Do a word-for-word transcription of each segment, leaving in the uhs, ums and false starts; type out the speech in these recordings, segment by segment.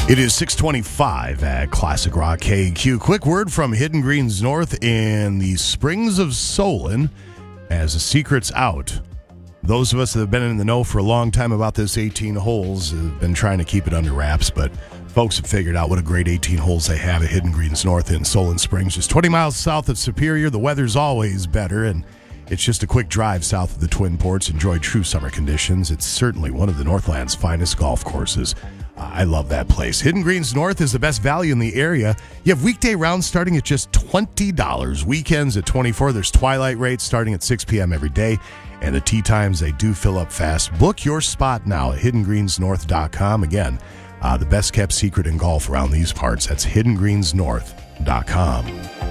It is six twenty-five at Classic Rock K Q. Quick word from Hidden Greens North in the Springs of Solon as the secret's out. Those of us that have been in the know for a long time about this eighteen holes have been trying to keep it under wraps, but folks have figured out what a great eighteen holes they have at Hidden Greens North in Solon Springs. Just twenty miles south of Superior. The weather's always better, and it's just a quick drive south of the Twin Ports. Enjoy true summer conditions. It's certainly one of the Northland's finest golf courses. Uh, I love that place. Hidden Greens North is the best value in the area. You have weekday rounds starting at just twenty dollars. Weekends at twenty-four dollars. There's twilight rates starting at six p.m. every day. And the tee times, they do fill up fast. Book your spot now at hidden greens north dot com. Again, uh, the best kept secret in golf around these parts. That's hidden greens north dot com.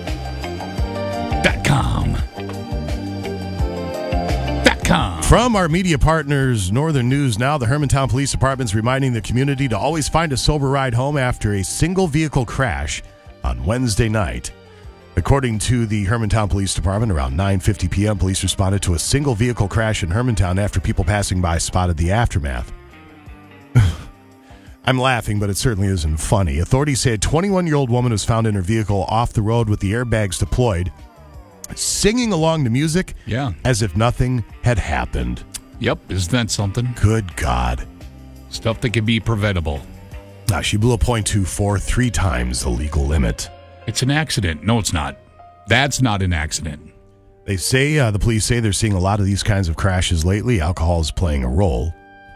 Dot com. Dot com. From our media partners, Northern News Now, the Hermantown Police Department's reminding the community to always find a sober ride home after a single vehicle crash on Wednesday night. According to the Hermantown Police Department, around nine fifty p.m., police responded to a single vehicle crash in Hermantown after people passing by spotted the aftermath. I'm laughing, but it certainly isn't funny. Authorities say a twenty-one-year-old woman was found in her vehicle off the road with the airbags deployed, singing along to music Yeah. as if nothing had happened. Yep, isn't that something? Good God. Stuff that can be preventable. Now, she blew a point two four, three times the legal limit. It's an accident. No, it's not. That's not an accident. They say, uh, the police say they're seeing a lot of these kinds of crashes lately. Alcohol is playing a role.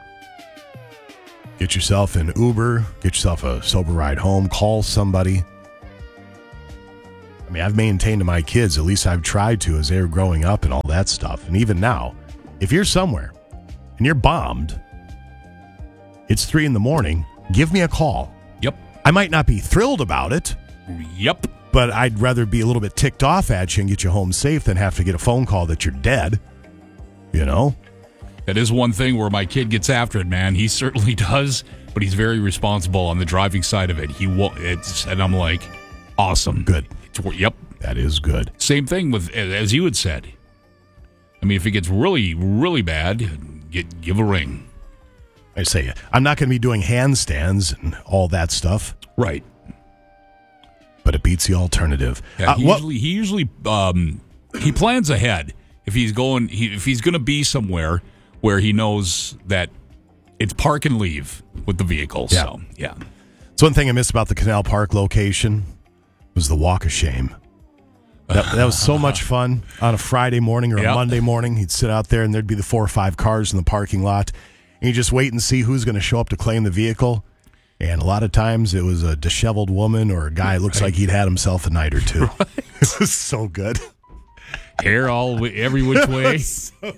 Get yourself an Uber, get yourself a sober ride home, call somebody. I mean, I've maintained to my kids, at least I've tried to as they were growing up and all that stuff. And even now, if you're somewhere and you're bombed, it's three in the morning, give me a call. Yep. I might not be thrilled about it. Yep. But I'd rather be a little bit ticked off at you and get you home safe than have to get a phone call that you're dead. You know? That is one thing where my kid gets after it, man. He certainly does, but he's very responsible on the driving side of it. He will, it's, and I'm like, awesome. Good. It's, yep. That is good. Same thing with, as you had said. I mean, if it gets really, really bad, get, give a ring. I say, I'm not going to be doing handstands and all that stuff. Right. But it beats the alternative. Yeah, uh, he, what, usually, he usually um, he plans ahead. If he's going, he, if he's going to be somewhere where he knows that it's park and leave with the vehicle. Yeah. So yeah, it's one thing I miss about the Canal Park location was the walk of shame. That, that was so much fun on a Friday morning or a Yep. Monday morning. He'd sit out there and there'd be the four or five cars in the parking lot, and you just wait and see who's going to show up to claim the vehicle. And a lot of times it was a disheveled woman or a guy who looks Right. like he'd had himself a night or two. Right. It was so good. hair all every which way, So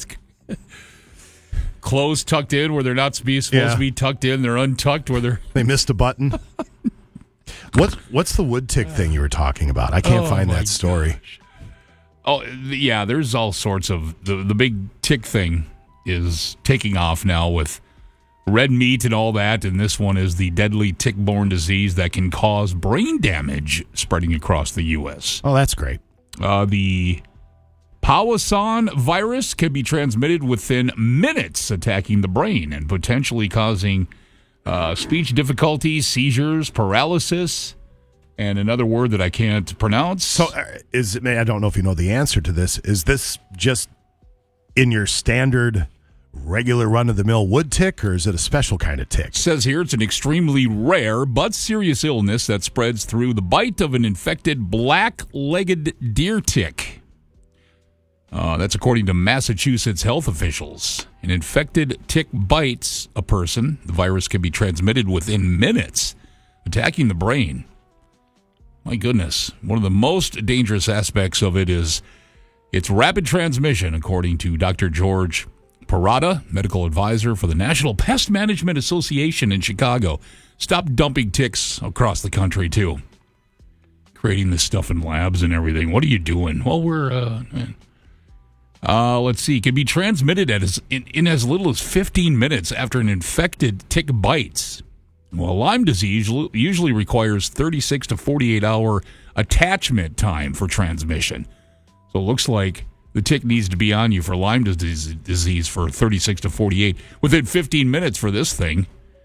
clothes tucked in where they're not supposed Yeah. to be tucked in. They're untucked where they're. They missed a button. What, what's the wood tick thing you were talking about? I can't Oh, find my that story. gosh. Oh yeah, there's all sorts of the the big tick thing is taking off now with red meat and all that, and this one is the deadly tick-borne disease that can cause brain damage spreading across the U S. Oh, that's great. Uh, the Powassan virus can be transmitted within minutes, attacking the brain and potentially causing uh, speech difficulties, seizures, paralysis, and another word that I can't pronounce. So uh, is it, I don't know if you know the answer to this. Is this just in your standard regular run-of-the-mill wood tick, or is it a special kind of tick? It says here it's an extremely rare but serious illness that spreads through the bite of an infected black-legged deer tick. Uh, that's according to Massachusetts health officials. An infected tick bites a person. The virus can be transmitted within minutes, attacking the brain. My goodness. One of the most dangerous aspects of it is its rapid transmission, according to Doctor George Parada, medical advisor for the National Pest Management Association in Chicago. Stop dumping ticks across the country, too. Creating this stuff in labs and everything. What are you doing? Well, we're, uh, uh let's see. It can be transmitted at as, in, in as little as fifteen minutes after an infected tick bites. Well, Lyme disease usually requires thirty-six to forty-eight hour attachment time for transmission. So it looks like the tick needs to be on you for Lyme disease, disease for thirty-six to forty-eight. Within fifteen minutes for this thing,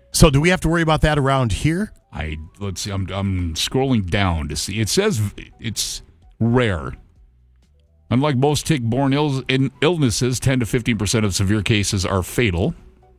So do we have to worry about that around here? I let's see. I'm I'm scrolling down to see. It says it's rare. Unlike most tick-borne Ill- in illnesses, ten to fifteen percent of severe cases are fatal.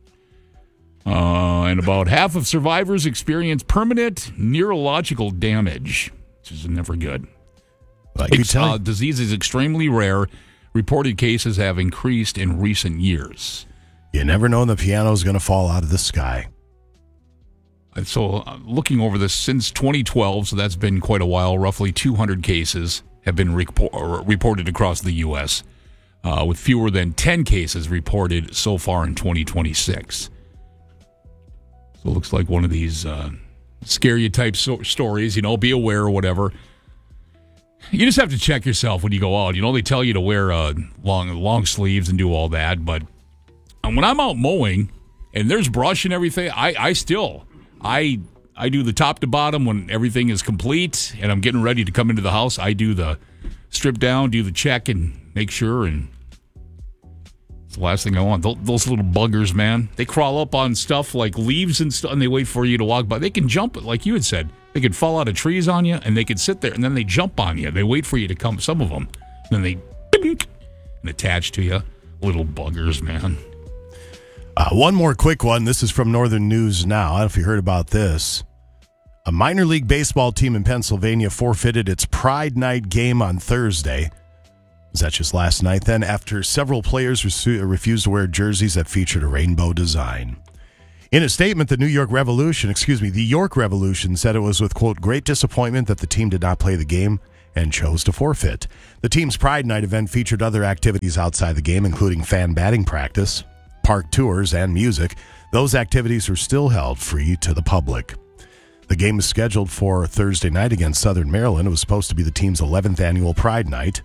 Uh, and about half of survivors experience permanent neurological damage, which is never good. Like you Ex- tell uh, disease is extremely rare. Reported cases have increased in recent years. you never know when the piano is going to fall out of the sky. And so, uh, looking over this since twenty twelve, so that's been quite a while, roughly two hundred cases have been repor- reported across the U S, uh, with fewer than ten cases reported so far in twenty twenty-six. So it looks like one of these uh, scare you type so- stories, you know, be aware or whatever. You just have to check yourself when you go out. You know, they tell you to wear uh, long long sleeves and do all that, but when I'm out mowing and there's brush and everything, I, I still, I I do the top to bottom when everything is complete and I'm getting ready to come into the house. I do the strip down, do the check and make sure, and it's the last thing I want. Those, those little buggers, man, they crawl up on stuff like leaves and stuff and they wait for you to walk by. They can jump, like you had said. They could fall out of trees on you, and they could sit there, and then they jump on you. They wait for you to come, some of them. And then they bink, and attach to you. Little buggers, man. Uh, one more quick one. This is from Northern News Now. I don't know if you heard about this. A minor league baseball team in Pennsylvania forfeited its Pride Night game on Thursday. Was that just last night then? After several players resu- refused to wear jerseys that featured a rainbow design. In a statement, the New York Revolution, excuse me, the York Revolution said it was with, quote, great disappointment that the team did not play the game and chose to forfeit. The team's Pride Night event featured other activities outside the game, including fan batting practice, park tours, and music. Those activities are still held free to the public. The game is scheduled for Thursday night against Southern Maryland. It was supposed to be the team's eleventh annual Pride Night.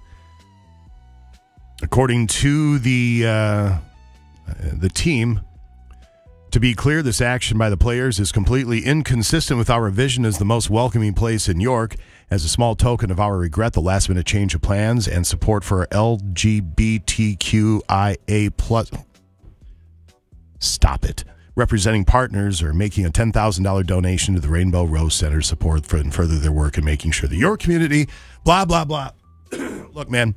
According to the uh, the team, to be clear, this action by the players is completely inconsistent with our vision as the most welcoming place in York. As a small token of our regret, the last-minute change of plans and support for L G B T Q I A plus. Stop it. Representing partners are making a ten thousand dollars donation to the Rainbow Rose Center support for and further their work in making sure the York community, blah, blah, blah. Look, man,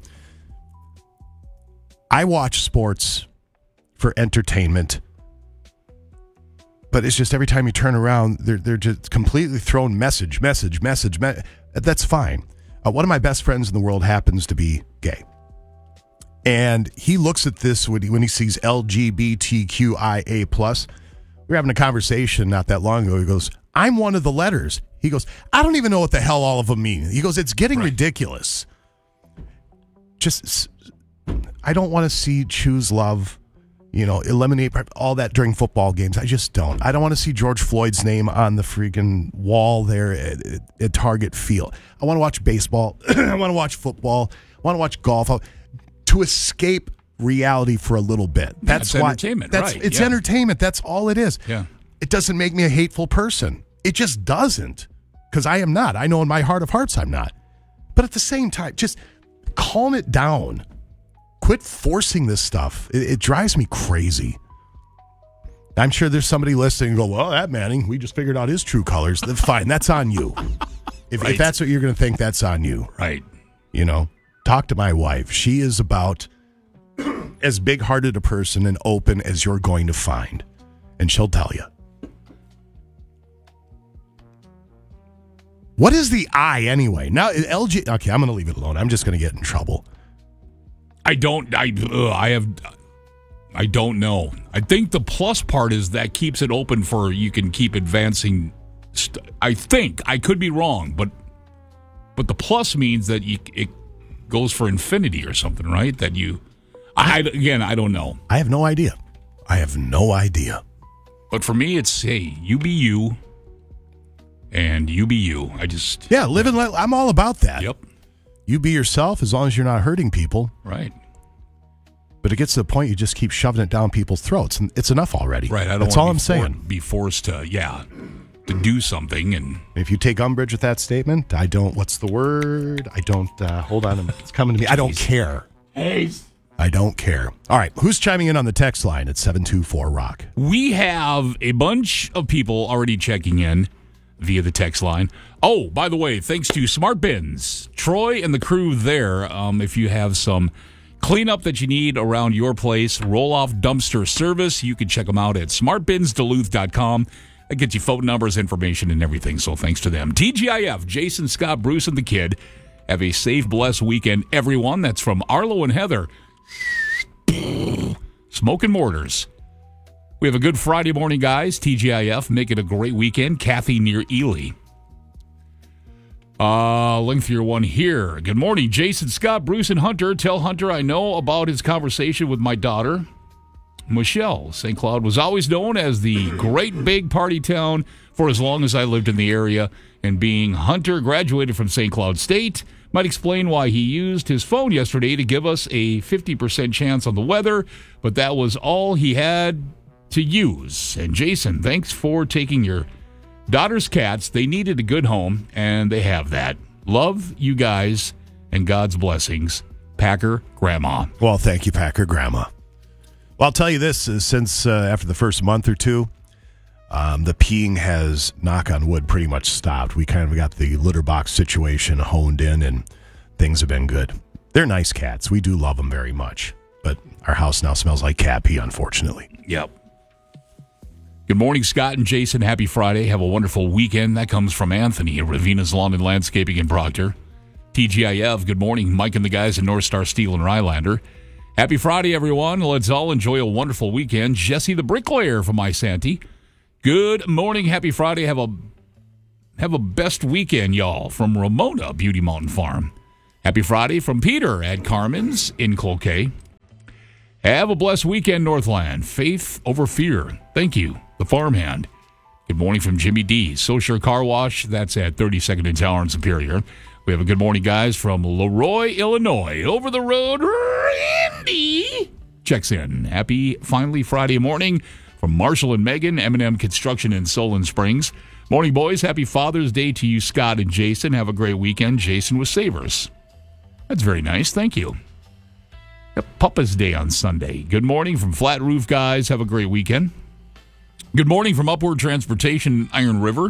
I watch sports for entertainment. But it's just every time you turn around, they're they're just completely thrown message, message, message. Me- That's fine. Uh, one of my best friends in the world happens to be gay. And he looks at this when he, when he sees L G B T Q I A plus. We were having a conversation not that long ago. He goes, I'm one of the letters. He goes, I don't even know what the hell all of them mean. He goes, it's getting right. ridiculous. Just, I don't want to see choose love. You know, eliminate all that during football games. I just don't. I don't want to see George Floyd's name on the freaking wall there at, at, at Target Field. I want to watch baseball. I want to watch football. I want to watch golf. To escape reality for a little bit. That's, that's why, entertainment, that's, right. It's yeah. entertainment. That's all it is. Yeah. It doesn't make me a hateful person. It just doesn't. Because I am not. I know in my heart of hearts I'm not. But at the same time, just calm it down. Quit forcing this stuff. It, it drives me crazy. I'm sure there's somebody listening and go, well, that Manning, we just figured out his true colors. Then fine, that's on you. If, right. if that's what you're going to think, that's on you. Right. You know, talk to my wife. She is about as big-hearted a person and open as you're going to find. And she'll tell you. What is the I anyway? Now, L G... Okay, I'm going to leave it alone. I'm just going to get in trouble. I don't, I, uh, I have, I don't know. I think the plus part is that keeps it open for you can keep advancing. St- I think, I could be wrong, but, but the plus means that you, it goes for infinity or something, right? That you, I, again, I don't know. I have no idea. I have no idea. But for me, it's, hey, you be you, and you be you. I just. Yeah, live and let, I'm all about that. Yep. You be yourself as long as you're not hurting people. Right. But it gets to the point you just keep shoving it down people's throats, and it's enough already. Right. I don't That's want all to I'm for- saying. Be forced to, yeah, to do something. And if you take umbrage with that statement, I don't, what's the word? I don't, uh, hold on, it's coming to me. I don't care. Hey, I don't care. All right, who's chiming in on the text line at seven two four rock? We have a bunch of people already checking in via the text line. Oh, by the way, thanks to Smart Bins, Troy and the crew there, um, if you have some cleanup that you need around your place, roll-off dumpster service, you can check them out at smart bins duluth dot com. That gets you phone numbers, information, and everything, so thanks to them. T G I F, Jason, Scott, Bruce, and the kid. Have a safe, blessed weekend, everyone. That's from Arlo and Heather. Smoke and mortars. We have a good Friday morning, guys. T G I F, make it a great weekend. Kathy near Ely. Uh, lengthier one here. Good morning, Jason, Scott, Bruce, and Hunter. Tell Hunter I know about his conversation with my daughter, Michelle. Saint Cloud was always known as the great big party town for as long as I lived in the area, and being Hunter graduated from Saint Cloud State might explain why he used his phone yesterday to give us a fifty percent chance on the weather, but that was all he had to use. And Jason, thanks for taking your daughter's cats. They needed a good home, and they have that. Love you guys, and God's blessings. Packer Grandma. Well, thank you, Packer Grandma. Well, I'll tell you this, uh, since uh, after the first month or two, um, the peeing has, knock on wood, pretty much stopped. We kind of got the litter box situation honed in, and things have been good. They're nice cats. We do love them very much. But our house now smells like cat pee, unfortunately. Yep. Good morning, Scott and Jason. Happy Friday. Have a wonderful weekend. That comes from Anthony at Ravina's Lawn and Landscaping in Proctor. T G I F, good morning. Mike and the guys at North Star Steel and Rylander. Happy Friday, everyone. Let's all enjoy a wonderful weekend. Jesse the Bricklayer from Isanti. Good morning. Happy Friday. Have a have a best weekend, y'all, from Ramona Beauty Mountain Farm. Happy Friday from Peter at Carmen's in Cloquet. Have a blessed weekend, Northland. Faith over fear. Thank you, the farmhand. Good morning from Jimmy D. Socher Car Wash. That's at thirty-second and Tower in Superior. We have a good morning, guys, from Leroy, Illinois. Over the road, Randy checks in. Happy, finally, Friday morning from Marshall and Megan, M and M Construction in Solon Springs. Morning, boys. Happy Father's Day to you, Scott and Jason. Have a great weekend. Jason with Savers. That's very nice. Thank you. Papa's Day on Sunday. Good morning from Flat Roof, guys. Have a great weekend. Good morning from Upward Transportation, Iron River.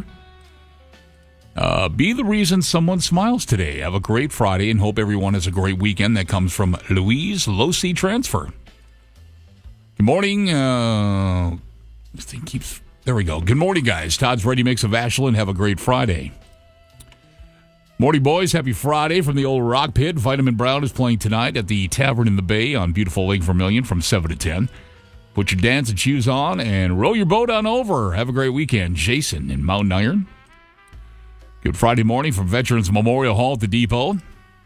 Uh, be the reason someone smiles today. Have a great Friday and hope everyone has a great weekend. That comes from Louise Losi Transfer. Good morning. Uh, this thing keeps. There we go. Good morning, guys. Todd's Ready Mix of Ashland. Have a great Friday. Morning, boys. Happy Friday from the old Rock Pit. Vitamin Brown is playing tonight at the Tavern in the Bay on beautiful Lake Vermilion from seven to ten. Put your dancing shoes on and row your boat on over. Have a great weekend. Jason in Mountain Iron. Good Friday morning from Veterans Memorial Hall at the Depot.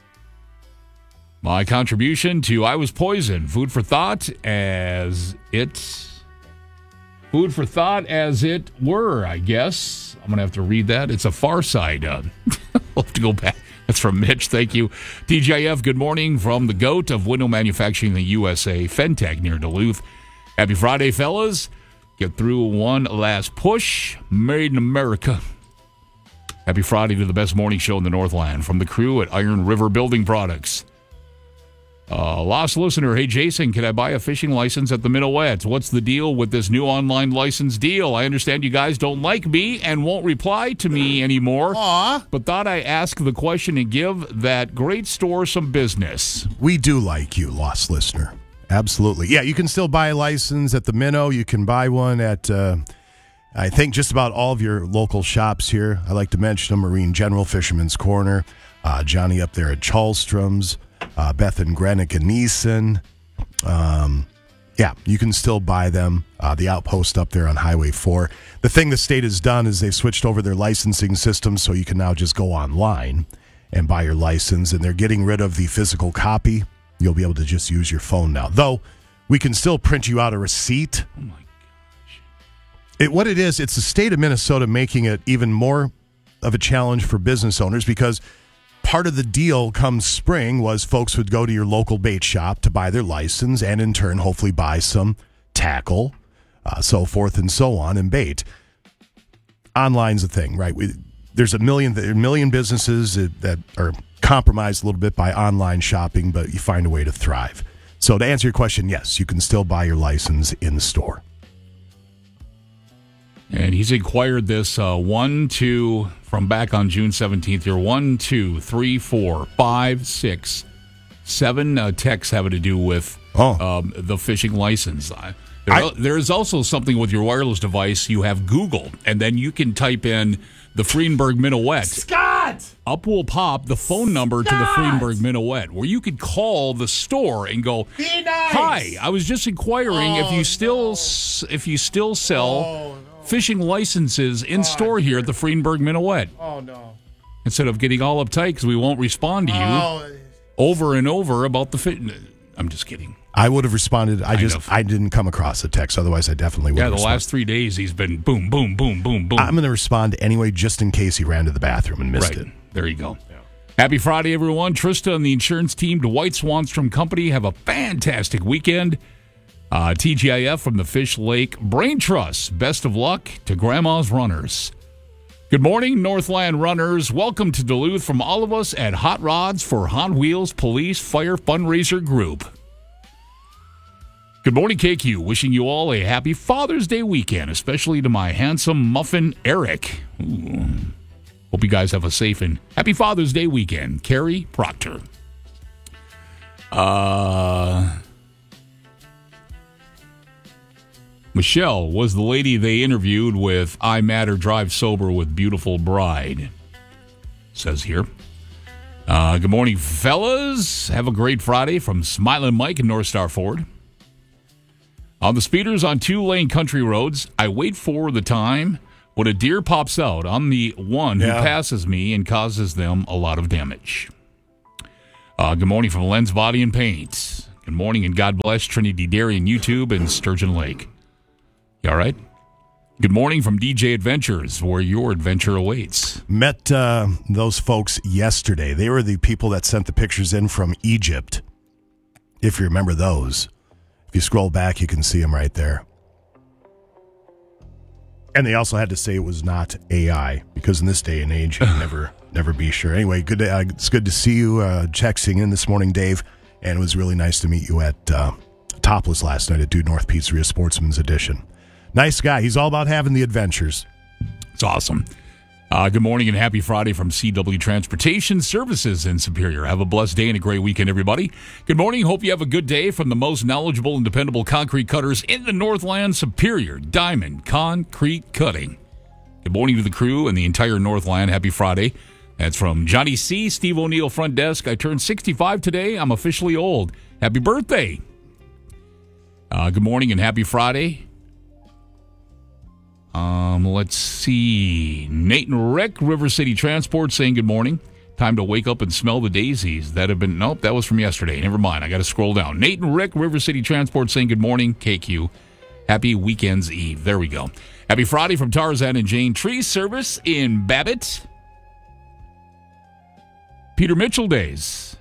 My contribution to I Was Poison. Food for thought as it... Food for thought as it were, I guess. I'm going to have to read that. It's a Far Side. Uh, I'll have to go back. That's from Mitch. Thank you. T J F, good morning from the GOAT of window manufacturing in the U S A, Fentech near Duluth. Happy Friday, fellas. Get through one last push. Made in America. Happy Friday to the best morning show in the Northland from the crew at Iron River Building Products. Uh, lost listener, hey Jason, can I buy a fishing license at the Minuet? What's the deal with this new online license deal? I understand you guys don't like me and won't reply to me anymore. Aww. But thought I ask the question and give that great store some business. We do like you, lost listener. Absolutely. Yeah, you can still buy a license at the Minnow. You can buy one at, uh, I think, just about all of your local shops here. I like to mention them, Marine General, Fisherman's Corner, uh, Johnny up there at Charlstrom's. Uh, Beth and Grenick and Neeson. Um, yeah, you can still buy them. Uh, the Outpost up there on Highway four. The thing the state has done is they've switched over their licensing system, so you can now just go online and buy your license, and they're getting rid of the physical copy. You'll be able to just use your phone now. Though, we can still print you out a receipt. Oh, my gosh. It, what it is, it's the state of Minnesota making it even more of a challenge for business owners because part of the deal come spring was folks would go to your local bait shop to buy their license and in turn hopefully buy some tackle, uh, so forth and so on, and bait. Online's a thing, right? We, there's a million, a million businesses that, that are compromised a little bit by online shopping, but you find a way to thrive. So to answer your question, yes, you can still buy your license in the store. And he's inquired this uh, one, two, from back on June seventeenth here. One, two, three, four, five, six, seven uh, texts having to do with oh. um, the fishing license. Uh, there, I, there is also something with your wireless device. You have Google, and then you can type in the Friedenberg Minuet. Scott! Up will pop the phone number Scott! to the Friedenberg Minuet, where you could call the store and go, Be nice! "Hi, I was just inquiring oh, if you still no. s- if you still sell Oh, no. fishing licenses in store here at the Friedenberg Minuet." Oh, no. Instead of getting all uptight because we won't respond to you Oh. over and over about the fit. I'm just kidding. I would have responded. I Kind just of. I didn't come across the text. Otherwise, I definitely would Yeah, have the responded. last three days he's been boom, boom, boom, boom, boom. I'm going to respond anyway, just in case he ran to the bathroom and missed right. it. There you go. Yeah. Happy Friday, everyone. Trista and the insurance team, Dwight Swanstrom Company, have a fantastic weekend. Uh, T G I F from the Fish Lake Brain Trust. Best of luck to Grandma's Runners. Good morning, Northland Runners. Welcome to Duluth from all of us at Hot Rods for Hot Wheels Police Fire Fundraiser Group. Good morning, K Q. Wishing you all a happy Father's Day weekend, especially to my handsome muffin, Eric. Ooh. Hope you guys have a safe and happy Father's Day weekend. Carrie Proctor. Uh, Michelle was the lady they interviewed with I Matter Drive Sober with Beautiful Bride. Says here. Uh, good morning, fellas. Have a great Friday from Smiling Mike and North Star Ford. On the speeders on two-lane country roads, I wait for the time when a deer pops out. I'm the one who Yeah. passes me and causes them a lot of damage. Uh, good morning from Lens Body and Paint. Good morning and God bless Trinity Dairy and YouTube and Sturgeon Lake. You all right? Good morning from D J Adventures, where your adventure awaits. Met uh, those folks yesterday. They were the people that sent the pictures in from Egypt, if you remember those. If you scroll back, you can see them right there. And they also had to say it was not A I, because in this day and age, you can never, never be sure. Anyway, good. To, uh, it's good to see you uh, texting in this morning, Dave. And it was really nice to meet you at uh, Topless last night at Dude North Pizzeria Sportsman's Edition. Nice guy. He's all about having the adventures. It's awesome. Uh, good morning and happy Friday from C W Transportation Services in Superior. Have a blessed day and a great weekend, everybody. Good morning. Hope you have a good day from the most knowledgeable and dependable concrete cutters in the Northland, Superior Diamond Concrete Cutting. Good morning to the crew and the entire Northland. Happy Friday. That's from Johnny C., Steve O'Neill, front desk. I turned sixty-five today. I'm officially old. Happy birthday. Uh, good morning and happy Friday. Um, let's see. Nate and Rick, River City Transport, saying good morning. Time to wake up and smell the daisies. That have been, nope, that was from yesterday. Never mind. I got to scroll down. Nate and Rick, River City Transport, saying good morning. K Q. Happy Weekend's Eve. There we go. Happy Friday from Tarzan and Jane Tree Service in Babbitt. Peter Mitchell Days.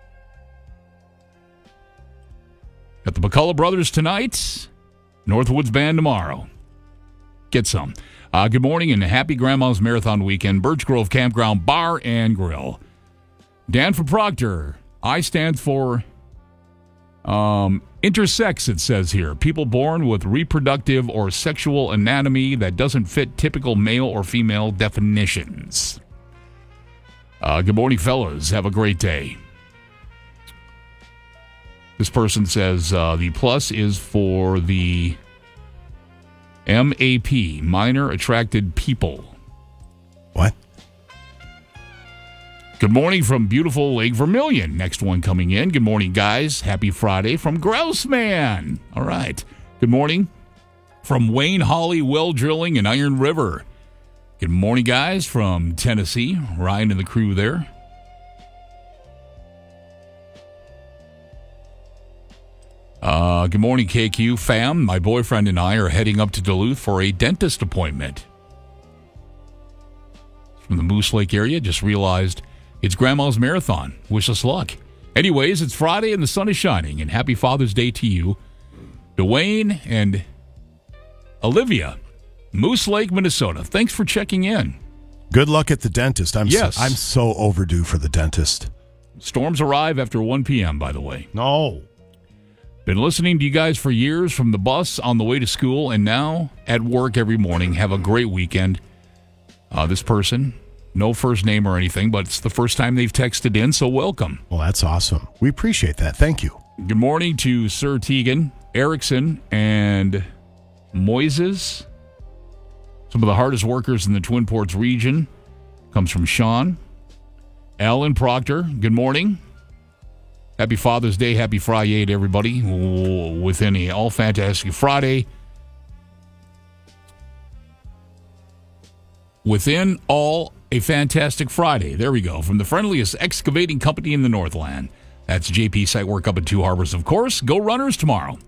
Got the McCullough Brothers tonight. Northwoods Band tomorrow. Get some. Uh, good morning and happy Grandma's Marathon weekend. Birch Grove Campground Bar and Grill. Dan from Proctor. I stand for um, intersex, it says here. People born with reproductive or sexual anatomy that doesn't fit typical male or female definitions. Uh, good morning, fellas. Have a great day. This person says uh, the plus is for the M A P, Minor Attracted People. What? Good morning from beautiful Lake Vermilion. Next one coming in. Good morning, guys. Happy Friday from Grouse Man. All right. Good morning from Wayne Holly Well Drilling in Iron River. Good morning, guys, from Tennessee. Ryan and the crew there. Uh, good morning, K Q fam. My boyfriend and I are heading up to Duluth for a dentist appointment. From the Moose Lake area, just realized it's Grandma's Marathon. Wish us luck. Anyways, it's Friday and the sun is shining, and happy Father's Day to you, Dwayne and Olivia, Moose Lake, Minnesota. Thanks for checking in. Good luck at the dentist. I'm Yes. so, I'm so overdue for the dentist. Storms arrive after one p.m., by the way. No. Been listening to you guys for years from the bus on the way to school and now at work every morning. Have a great weekend. Uh, this person, no first name or anything, but it's the first time they've texted in, so welcome. Well, that's awesome. We appreciate that. Thank you. Good morning to Sir Tegan, Erickson, and Moises. Some of the hardest workers in the Twin Ports region. Comes from Sean. Alan Proctor, good morning. Happy Father's Day, happy Friday to everybody within a all fantastic Friday. Within all a fantastic Friday. There we go. From the friendliest excavating company in the Northland. That's J P Site Work up in Two Harbors, of course. Go Runners tomorrow.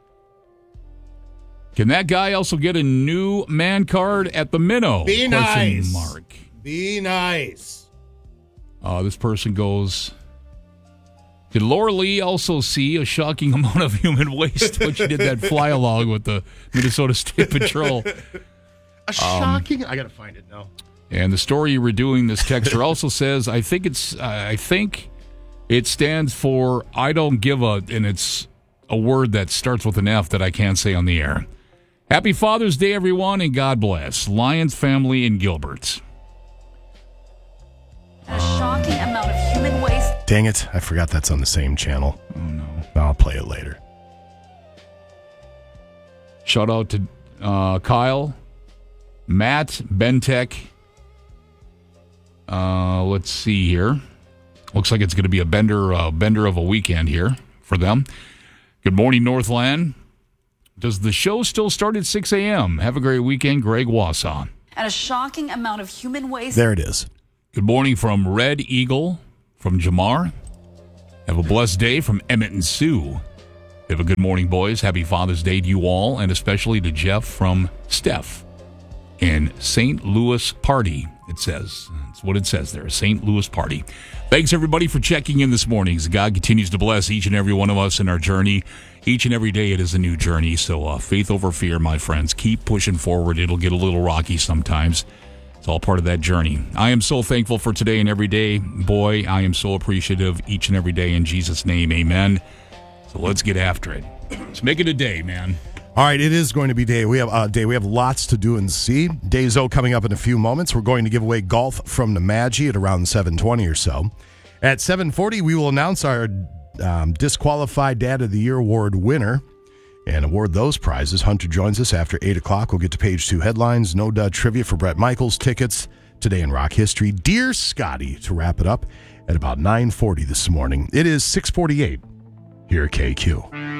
Can that guy also get a new man card at the Minnow? Be Question nice. Mark. Be nice. Uh, this person goes, did Laura Lee also see a shocking amount of human waste when she did that fly along with the Minnesota State Patrol? A shocking. Um, I got to find it now. And the story you were doing, this texter also says, I think it's, uh, I think it stands for I don't give a, and it's a word that starts with an F that I can't say on the air. Happy Father's Day, everyone, and God bless. Lions family in Gilbert. A shocking amount of human waste. Dang it. I forgot that's on the same channel. Oh, no. I'll play it later. Shout out to uh, Kyle, Matt, Bentek. Uh, let's see here. Looks like it's going to be a bender, uh, bender of a weekend here for them. Good morning, Northland. Does the show still start at six a.m.? Have a great weekend, Greg Wausau. And a shocking amount of human waste. There it is. Good morning from Red Eagle, from Jamar. Have a blessed day from Emmett and Sue. Have a good morning, boys. Happy Father's Day to you all, and especially to Jeff from Steph in Saint Louis Party, it says. That's what it says there, Saint Louis Party. Thanks, everybody, for checking in this morning. As God continues to bless each and every one of us in our journey. Each and every day it is a new journey, so uh, faith over fear, my friends. Keep pushing forward. It'll get a little rocky sometimes. It's all part of that journey. I am so thankful for today and every day. Boy, I am so appreciative each and every day in Jesus' name. Amen. So let's get after it. Let's make it a day, man. All right, it is going to be day. We have uh, day. We have lots to do and see. Days O coming up in a few moments. We're going to give away golf from Nemadji at around seven twenty or so. At seven forty, we will announce our um, Disqualified Dad of the Year Award winner and award those prizes. Hunter joins us after eight o'clock. We'll get to page two headlines, no dud trivia for Brett Michaels, tickets, Today in Rock History, Dear Scotty, to wrap it up at about nine forty this morning. It is six forty-eight here at K Q.